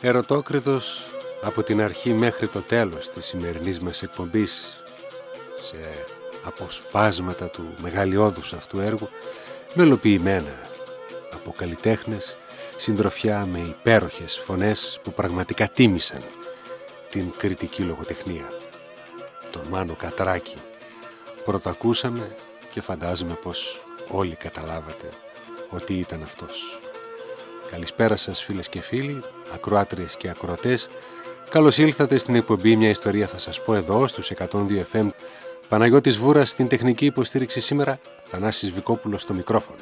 Ερωτόκριτος από την αρχή μέχρι το τέλος της σημερινής μας εκπομπής, σε αποσπάσματα του μεγαλειώδους αυτού έργου, μελοποιημένα από καλλιτέχνες, συντροφιά με υπέροχες φωνές που πραγματικά τίμησαν την κριτική λογοτεχνία. Τον Μάνο Κατράκη πρωτοακούσαμε και φαντάζομαι πως όλοι καταλάβατε ότι ήταν αυτός. Καλησπέρα σας φίλες και φίλοι, ακροάτριες και ακροατές. Καλώς ήλθατε στην εκπομπή «Μια ιστορία θα σας πω» εδώ στους 102 FM. Παναγιώτης Βούρας στην τεχνική υποστήριξη σήμερα, Θανάσης Βικόπουλος στο μικρόφωνο.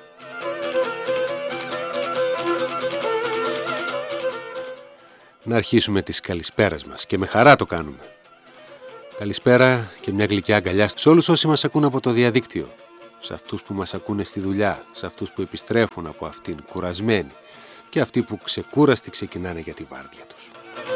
Να αρχίσουμε τις καλησπέρες μας και με χαρά το κάνουμε. Καλησπέρα και μια γλυκιά αγκαλιά στους όλους όσοι μας ακούν από το διαδίκτυο, σε αυτούς που μας ακούνε στη δουλειά, σε αυτούς που επιστρέφουν από αυτήν κουρασμένοι και αυτοί που ξεκούραστοι ξεκινάνε για τη βάρδια τους.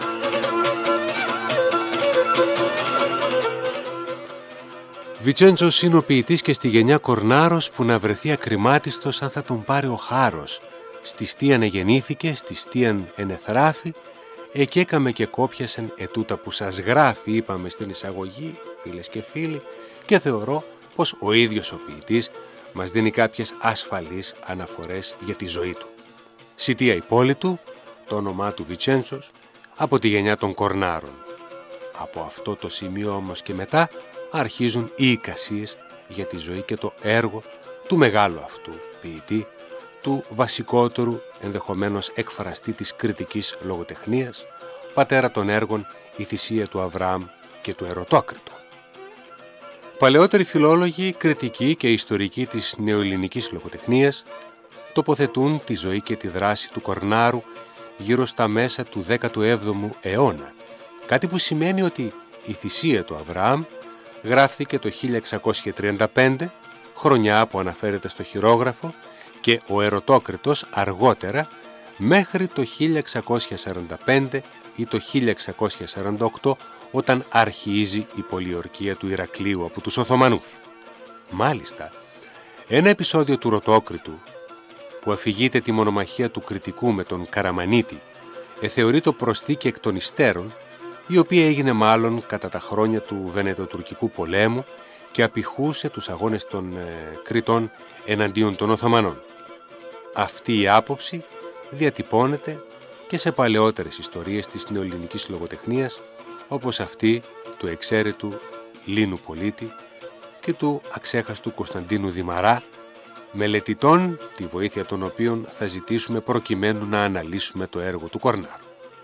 Βιτσέντσος είναι ο ποιητής και στη γενιά Κορνάρος που να βρεθεί ακριμάτιστος αν θα τον πάρει ο χάρος. Στη στίαν εγεννήθηκε, στη στίαν ενεθράφη, εκεί έκαμε και κόπιασεν ετούτα που σας γράφει, είπαμε στην εισαγωγή, φίλες και φίλοι, και θεωρώ πως ο ίδιος ο ποιητής μας δίνει κάποιες ασφαλείς αναφορές για τη ζωή του. Σιτία Υπόλοιτου, το όνομά του Βιτσέντσος, από τη γενιά των Κορνάρων. Από αυτό το σημείο όμως και μετά αρχίζουν οι εικασίες για τη ζωή και το έργο του μεγάλου αυτού ποιητή, του βασικότερου ενδεχομένως εκφραστή της κριτικής λογοτεχνίας, πατέρα των έργων «Η θυσία του Αβραάμ» και του Ερωτόκριτου. Παλαιότεροι φιλόλογοι, κριτικοί και ιστορικοί της νεοελληνικής λογοτεχνίας τοποθετούν τη ζωή και τη δράση του Κορνάρου γύρω στα μέσα του 17ου αιώνα, κάτι που σημαίνει ότι η θυσία του Αβραάμ γράφτηκε το 1635, χρονιά που αναφέρεται στο χειρόγραφο, και ο Ερωτόκριτος αργότερα μέχρι το 1645 ή το 1648, όταν αρχίζει η πολιορκία του Ηρακλείου από τους Οθωμανούς. Μάλιστα, ένα επεισόδιο του Ρωτόκριτου που αφηγείται τη μονομαχία του κριτικού με τον Καραμανίτη θεωρείται προσθήκη εκ των υστέρων, η οποία έγινε μάλλον κατά τα χρόνια του Βενετοτουρκικού πολέμου και απηχούσε τους αγώνες των Κρητών εναντίον των Οθωμανών. Αυτή η άποψη διατυπώνεται και σε παλαιότερες ιστορίες της νεοελληνικής λογοτεχνίας, όπως αυτή του εξαίρετου Λίνου Πολίτη και του αξέχαστου Κωνσταντίνου Δημαρά, μελετητών τη βοήθεια των οποίων θα ζητήσουμε προκειμένου να αναλύσουμε το έργο του Κορνάρου.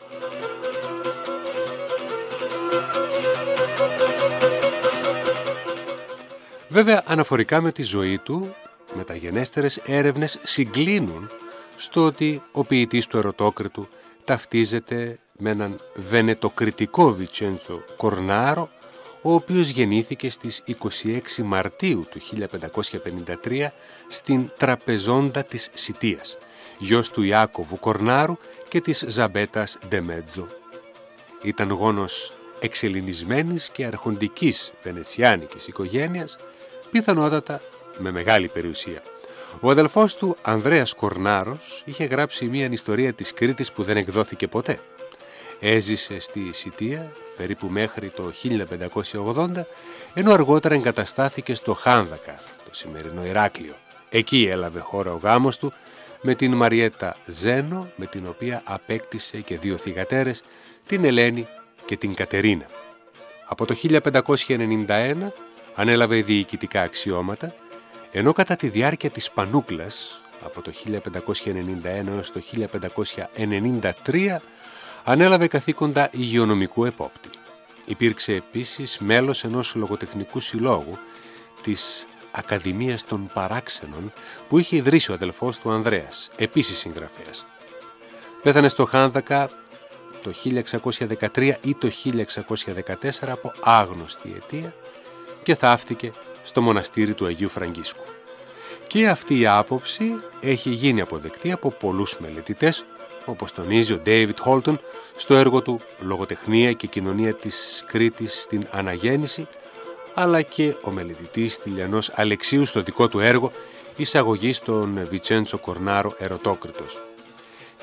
Βέβαια, αναφορικά με τη ζωή του, μεταγενέστερες έρευνες συγκλίνουν στο ότι ο ποιητής του Ερωτόκριτου ταυτίζεται με έναν βενετοκριτικό Βιτσέντσο Κορνάρο, ο οποίος γεννήθηκε στις 26 Μαρτίου του 1553 στην Τραπεζόντα της Σιτίας, γιος του Ιάκωβου Κορνάρου και της Ζαμπέτας Ντεμέτζο. Ήταν γόνος εξελληνισμένης και αρχοντικής βενετσιάνικης οικογένειας, πιθανότατα με μεγάλη περιουσία. Ο αδελφός του, Ανδρέας Κορνάρος, είχε γράψει μια ιστορία της Κρήτης που δεν εκδόθηκε ποτέ. Έζησε στη Σιτία περίπου μέχρι το 1580, ενώ αργότερα εγκαταστάθηκε στο Χάνδακα, το σημερινό Ηράκλειο. Εκεί έλαβε χώρα ο γάμος του με την Μαριέτα Ζένο, με την οποία απέκτησε και δύο θυγατέρες, την Ελένη και την Κατερίνα. Από το 1591 ανέλαβε διοικητικά αξιώματα, ενώ κατά τη διάρκεια της Πανούκλας, από το 1591 έως το 1593, ανέλαβε καθήκοντα υγειονομικού επόπτη. Υπήρξε επίσης μέλος ενός λογοτεχνικού συλλόγου της Ακαδημίας των Παράξενων που είχε ιδρύσει ο αδελφός του Ανδρέας, επίσης συγγραφέας. Πέθανε στο Χάνδακα το 1613 ή το 1614 από άγνωστη αιτία και θαύτηκε στο μοναστήρι του Αγίου Φραγκίσκου. Και αυτή η άποψη έχει γίνει αποδεκτή από πολλούς μελετητές, όπως τονίζει ο Ντέιβιτ Χόλτον στο έργο του «Λογοτεχνία και κοινωνία της Κρήτης στην Αναγέννηση», αλλά και ο μελετητής Τηλιανός Αλεξίου στο δικό του έργο «Εισαγωγή στον Βιτσέντσο Κορνάρο Ερωτόκριτος».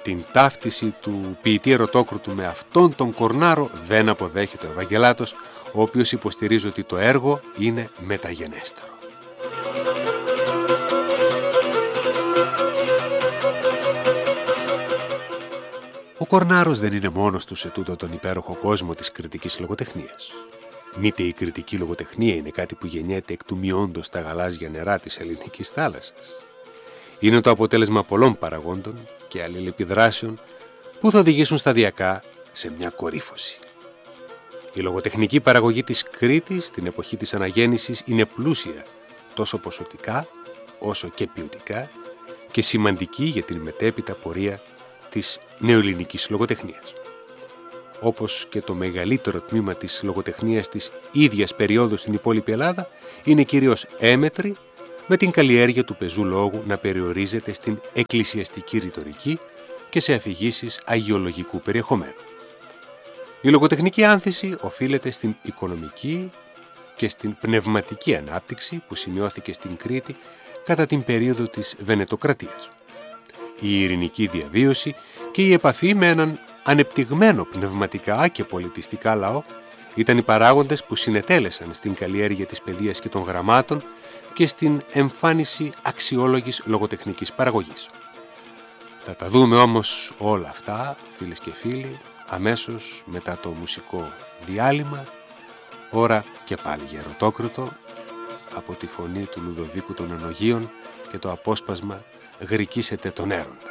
Την ταύτιση του ποιητή Ερωτόκριτου με αυτόν τον Κορνάρο δεν αποδέχεται ο Ευαγγελάτος, ο οποίος υποστηρίζει ότι το έργο είναι μεταγενέστερο. Ο Κορνάρος δεν είναι μόνος του σε τούτο τον υπέροχο κόσμο της κριτικής λογοτεχνίας. Μήτε η κριτική λογοτεχνία είναι κάτι που γεννιέται εκ του μειόντος στα γαλάζια νερά της ελληνικής θάλασσας. Είναι το αποτέλεσμα πολλών παραγόντων και αλληλεπιδράσεων που θα οδηγήσουν σταδιακά σε μια κορύφωση. Η λογοτεχνική παραγωγή της Κρήτης στην εποχή της αναγέννησης είναι πλούσια τόσο ποσοτικά όσο και ποιοτικά και σημαντική για την μετέπειτα πορεία της νεοελληνικής λογοτεχνίας. Όπως και το μεγαλύτερο τμήμα της λογοτεχνίας της ίδιας περίοδου στην υπόλοιπη Ελλάδα, είναι κυρίως έμετρη, με την καλλιέργεια του πεζού λόγου να περιορίζεται στην εκκλησιαστική ρητορική και σε αφηγήσεις αγιολογικού περιεχομένου. Η λογοτεχνική άνθηση οφείλεται στην οικονομική και στην πνευματική ανάπτυξη που σημειώθηκε στην Κρήτη κατά την περίοδο της Βενετοκρατίας. Η ειρηνική διαβίωση και η επαφή με έναν ανεπτυγμένο πνευματικά και πολιτιστικά λαό ήταν οι παράγοντες που συνετέλεσαν στην καλλιέργεια της παιδείας και των γραμμάτων και στην εμφάνιση αξιόλογης λογοτεχνικής παραγωγής. Θα τα δούμε όμως όλα αυτά, φίλες και φίλοι, αμέσως μετά το μουσικό διάλειμμα, ώρα και πάλι για Ερωτόκριτο, από τη φωνή του Λουδοβίκου των Ενογείων και το απόσπασμα «Γρικήσετε τον Έροντα».